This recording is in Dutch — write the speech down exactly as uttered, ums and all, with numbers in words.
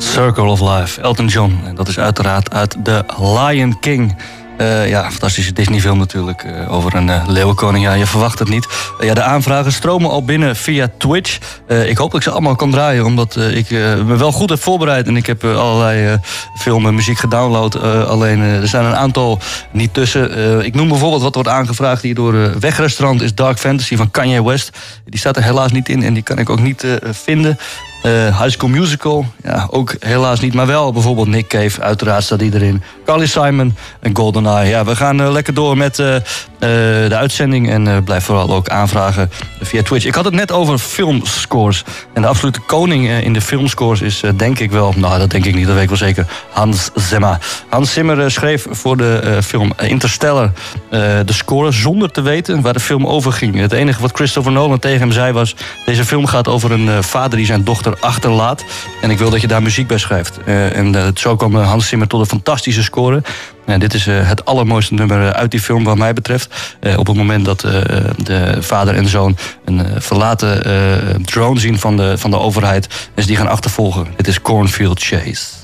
Circle of Life, Elton John. En dat is uiteraard uit The Lion King. Uh, ja, fantastische Disney-film natuurlijk, uh, over een uh, leeuwenkoning. Ja, je verwacht het niet. Uh, ja, de aanvragen stromen al binnen via Twitch. Uh, ik hoop dat ik ze allemaal kan draaien, omdat uh, ik uh, me wel goed heb voorbereid. En ik heb uh, allerlei uh, film en muziek gedownload. Uh, alleen, uh, er zijn een aantal niet tussen. Uh, ik noem bijvoorbeeld wat wordt aangevraagd hier door uh, Wegrestaurant, is Dark Fantasy van Kanye West. Die staat er helaas niet in en die kan ik ook niet uh, vinden. Uh, High School Musical, ja, ook helaas niet. Maar wel bijvoorbeeld Nick Cave, uiteraard staat die erin. Carly Simon en GoldenEye. Ja, we gaan uh, lekker door met uh, uh, de uitzending. En uh, blijf vooral ook aanvragen via Twitch. Ik had het net over filmscores. En de absolute koning uh, in de filmscores is uh, denk ik wel... Nou, dat denk ik niet, dat weet ik wel zeker. Hans Zimmer. Hans Zimmer uh, schreef voor de uh, film Interstellar uh, de score zonder te weten waar de film over ging. Het enige wat Christopher Nolan tegen hem zei was... deze film gaat over een uh, vader die zijn dochter achterlaat. En ik wil dat je daar muziek bij schrijft. Uh, en uh, zo kwam Hans Zimmer tot een fantastische score. Uh, dit is uh, het allermooiste nummer uit die film wat mij betreft. Uh, op het moment dat uh, de vader en zoon een uh, verlaten uh, drone zien van de, van de overheid. En ze die gaan achtervolgen. Dit is Cornfield Chase.